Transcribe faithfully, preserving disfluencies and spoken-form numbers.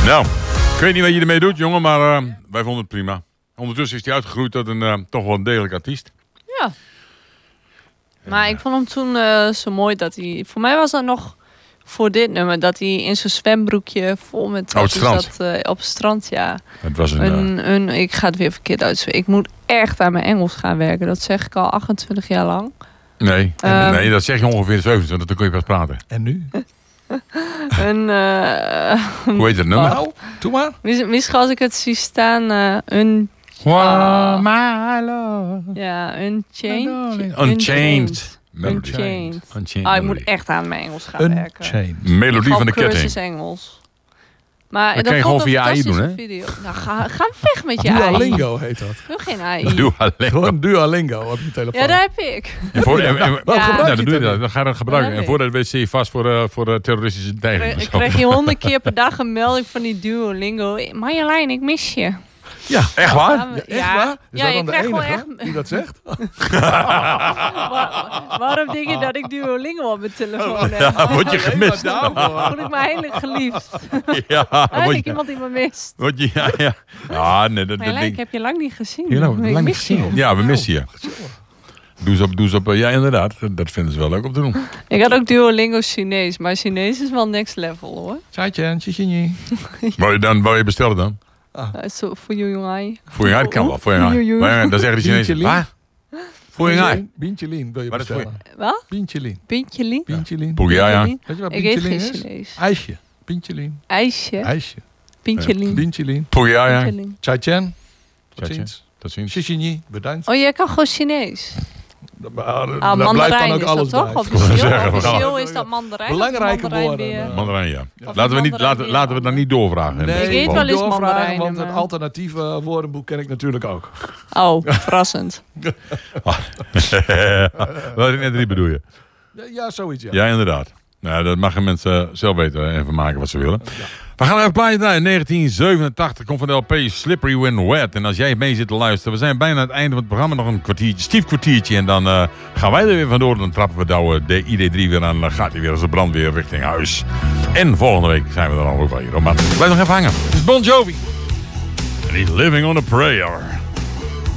Nou, ik weet niet wat je ermee doet, jongen, maar uh, wij vonden het prima. Ondertussen is hij uitgegroeid tot een uh, toch wel een degelijk artiest. Ja. Maar ik vond hem toen uh, zo mooi dat hij... Voor mij was dat nog voor dit nummer... dat hij in zijn zwembroekje vol met... Op het strand. Zat, uh, op het strand, ja. Het was een... een, Uh... een ik ga het weer verkeerd uitspreken. Ik moet echt aan mijn Engels gaan werken. Dat zeg ik al achtentwintig jaar lang. Nee, um, nee, dat zeg je ongeveer zevenentwintig. Dan kun je pas praten. En nu? een... Uh, Hoe heet het nummer? Nou, doe maar. Misschien als ik het zie staan... Uh, een... Oh, my love. Ja, Unchained. Unchained. Unchained. Unchained. Unchained. Oh, ik moet echt aan mijn Engels gaan Unchained. werken. Melodie van de ketting. Cursus Engels. Maar dat kan je gewoon via A I doen, hè? Video. Nou, ga, ga weg met je A I. Duolingo heet dat. Doe geen A I. Duolingo. Gewoon Duolingo op je telefoon. Ja, daar heb ik. En voor, en, en, Wel, ja. gebruik Nou, dan doe je dat. dat. Dan ga je dat gebruiken. En voordat je weet zie je vast voor, uh, voor uh, terroristische dreigingen. Ik kreeg je honderd keer per dag een melding van die Duolingo. Marjolein, ik mis je. Ja, echt waar? Ja, echt ja. waar? Is ja, dat dan de enige echt... die dat zegt? Waar, waarom denk je dat ik Duolingo op mijn telefoon heb? Ja, word je gemist. Voel ik me eigenlijk geliefd. Ja, eigenlijk iemand die me mist. Word je, ja, ja. Ah, nee, dat, Marjolein, dat ik heb je lang niet gezien. Je lang, lang niet gezien. Ja, we missen je. Doe eens op, doe eens op. Ja, inderdaad. Dat vinden ze wel leuk om te doen. Ik had ook Duolingo Chinees, maar Chinees is wel next level, hoor. Chaitjen, chichini. Wou je dan, wou je bestellen dan? Ah. Uh, so, voor Jojongai. Voor je kan wel. Voor je dan zeggen de Chinezen. Waar? Voor je ai. Bintjelien wil je bestellen. Wat? Bintjelien. Bintjelien? Bintjelien. Poegia, ja. Weet je wat Bintjelien is? Ik eet geen Chinees. IJsje. Bintjelien. IJsje? IJsje. Bintjelien. Bintjelien. Poegia, ja. Chaitjen. Tot ziens. Tot ziens. Chichini. Bedankt. Oh, jij kan gewoon Chinees? Maar, ah, daar blijft dan ook is alles dat toch? Officieel, officieel is dat mandarijn. Belangrijke woorden. Weer... Mandarijn, ja. ja. Laten, we niet, laten, laten we het dan niet doorvragen. Nee, ik eet wel eens mandarijn. Want het alternatieve woordenboek ken ik natuurlijk ook. Oh, verrassend. Wat ik net drie bedoel je? Ja, zoiets, ja. Ja, inderdaad. Nou, dat mag mensen zelf weten en van maken wat ze willen. Ja. We gaan even een plaatje draaien. negentien zevenentachtig komt van de L P Slippery When Wet. En als jij mee zit te luisteren, we zijn bijna aan het einde van het programma. Nog een kwartiertje, stief kwartiertje. En dan uh, gaan wij er weer vandoor. Dan trappen we douwe de I D drie weer aan. Dan gaat hij weer als de brandweer richting huis. En volgende week zijn we er al ook wel hier. Maar blijf nog even hangen. Het is Bon Jovi. And he's living on a prayer.